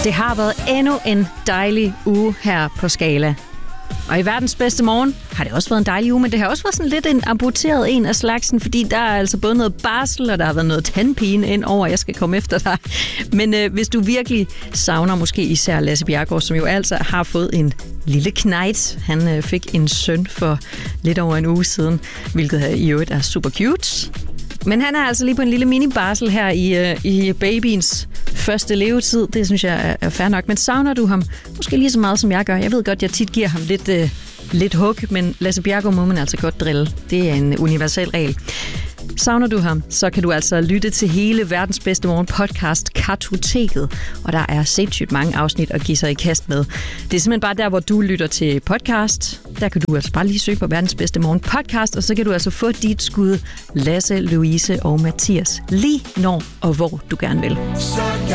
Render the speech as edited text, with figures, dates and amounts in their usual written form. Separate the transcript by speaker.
Speaker 1: Det har været endnu en dejlig uge her på Skala. Og i verdens bedste morgen har det også været en dejlig uge, men det har også været sådan lidt en amputeret en af slagsen, fordi der er altså både noget barsel, og der har været noget tandpine ind over, jeg skal komme efter dig. Men hvis du virkelig savner måske især Lasse Bjerregaard, som jo altså har fået en lille knejt. Han fik en søn for lidt over en uge siden, hvilket i øvrigt er super cute. Men han er altså lige på en lille mini-barsel her i babyens første levetid. Det synes jeg er fair nok. Men savner du ham måske lige så meget, som jeg gør? Jeg ved godt, jeg tit giver ham lidt hug, men Lasse Bjerregaard må man altså godt drille. Det er en universel regel. Savner du ham, så kan du altså lytte til hele verdens bedste morgen podcast Kartoteket, og der er sindssygt mange afsnit at give sig i kast med. Det er simpelthen bare der, hvor du lytter til podcast. Der kan du altså bare lige søge på verdens bedste morgen podcast, og så kan du altså få dit skud Lasse, Louise og Mathias lige når og hvor du gerne vil.